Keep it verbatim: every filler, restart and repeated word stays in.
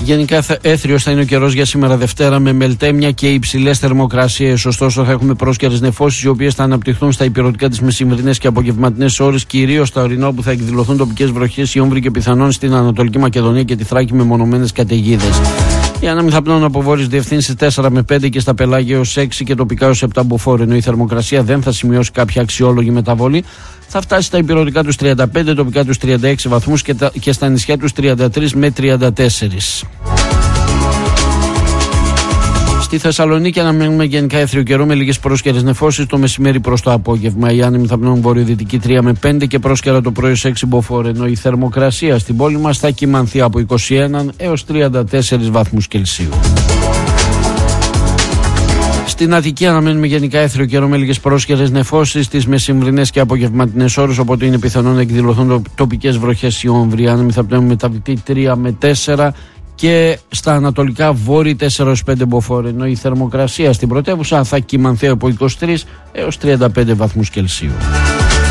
Γενικά έθριος θα είναι ο καιρός για σήμερα Δευτέρα, με μελτέμια και υψηλές θερμοκρασίες. Ωστόσο, θα έχουμε πρόσκαιρες νεφώσεις, οι οποίες θα αναπτυχθούν στα υπηρετικά τις μεσημβρινές και απογευματινές ώρες, κυρίως στα ορεινά, όπου θα εκδηλωθούν τοπικές βροχές, Ιόμβρη και πιθανόν στην Ανατολική Μακεδονία και τη Θράκη με μονομένες καταιγίδες. Οι άνεμοι θα πνέουν από βόρειες διευθύνσεις τέσσερα με πέντε και στα πελάγια έως έξι και τοπικά έως επτά μποφόρ, ενώ η θερμοκρασία δεν θα σημειώσει κάποια αξιόλογη μεταβολή. Θα φτάσει στα υπηρετικά τους τριάντα πέντε, τοπικά τους τριάντα έξι βαθμούς και, τα, και στα νησιά τους τριάντα τρία με τριάντα τέσσερα. Στη Θεσσαλονίκη αναμένουμε γενικά έθριο καιρό με λίγες πρόσκαιρες νεφώσεις το μεσημέρι προς το απόγευμα. Οι άνεμοι θα πνέουν βορειοδυτική τρία με πέντε και πρόσκαιρα το πρωί ως έξι μποφόρ, ενώ η θερμοκρασία στην πόλη μας θα κυμανθεί από είκοσι ένα έως τριάντα τέσσερα βαθμούς Κελσίου. Στην Αττική αναμένουμε γενικά έθριο καιρό με λίγες πρόσκαιρες νεφώσεις στις μεσημβρινές και απογευματινές ώρες, οπότε είναι πιθανόν να εκδηλωθούν τοπικές βροχές Ιόμβρη. Οι άνεμοι θα πνέουν μεταβητή τρία με τέσσερα και στα ανατολικά βόρει τέσσερα έως πέντε μποφόρ, ενώ η θερμοκρασία στην πρωτεύουσα θα κυμανθεί από είκοσι τρία έως τριάντα πέντε βαθμούς Κελσίου.